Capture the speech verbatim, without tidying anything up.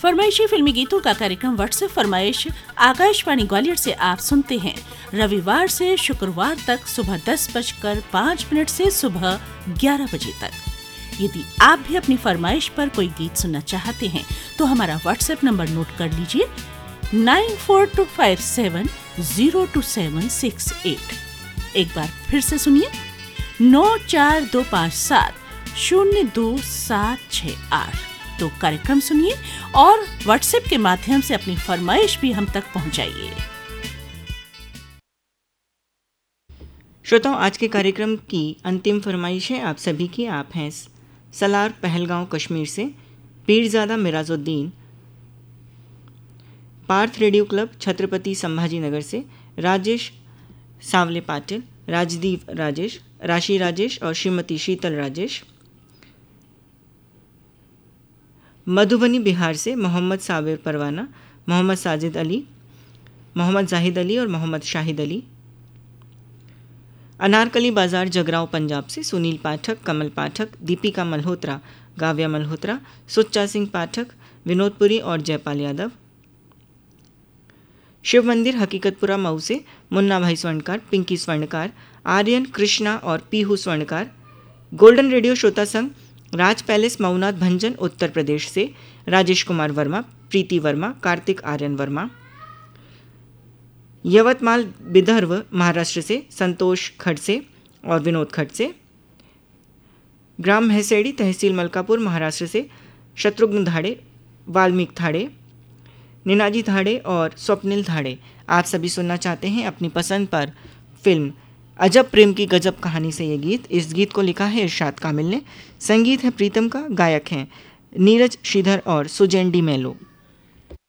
फरमाइशी फिल्मी गीतों का कार्यक्रम व्हाट्सएप फरमाइश आकाशवाणी ग्वालियर से आप सुनते हैं रविवार से शुक्रवार तक सुबह दस बजकर पाँच मिनट से सुबह ग्यारह बजे तक। यदि आप भी अपनी फरमाइश पर कोई गीत सुनना चाहते हैं तो हमारा व्हाट्सएप नंबर नोट कर लीजिए nine four to five seven zero to seven six eight. एक बार फिर से सुनिए नौ चार दो पाँच सात शून्य दो सात छः आठ। तो कार्यक्रम सुनिए और व्हाट्सएप के माध्यम से अपनी फरमाइश भी हम तक पहुंचाइए। श्रोताओं, आज के कार्यक्रम की अंतिम फरमाइश है आप सभी की। आप हैं सलार पहलगांव कश्मीर से पीरजादा मिराजुद्दीन, पार्थ रेडियो क्लब छत्रपति संभाजी नगर से राजेश सावले पाटिल, राजदीप राजेश, राशि राजेश और श्रीमती शीतल राजेश। मधुबनी बिहार से मोहम्मद साबिर परवाना, मोहम्मद साजिद अली, मोहम्मद जाहिद अली और मोहम्मद शाहिद अली। अनारकली बाजार जगराव पंजाब से सुनील पाठक, कमल पाठक, दीपिका मल्होत्रा, गाव्या मल्होत्रा, सुच्चा सिंह पाठक, विनोदपुरी और जयपाल यादव। शिव मंदिर हकीकतपुरा मऊ से मुन्ना भाई स्वर्णकार, पिंकी स्वर्णकार, आर्यन, कृष्णा और पीहू स्वर्णकार। गोल्डन रेडियो श्रोता संघ राज पैलेस मऊनाथ भंजन उत्तर प्रदेश से राजेश कुमार वर्मा, प्रीति वर्मा, कार्तिक आर्यन वर्मा। यवतमाल विदर्भ महाराष्ट्र से संतोष खड़से और विनोद खड़से। ग्राम महसेड़ी तहसील मलकापुर महाराष्ट्र से शत्रुघ्न धाड़े, वाल्मीकि धाड़े, निनाजी धाड़े और स्वप्निल धाड़े। आप सभी सुनना चाहते हैं अपनी पसंद पर फिल्म अजब प्रेम की गजब कहानी से ये गीत। इस गीत को लिखा है इरशाद कामिल ने, संगीत है प्रीतम का, गायक हैं नीरज श्रीधर और सुजेंडी मेलो।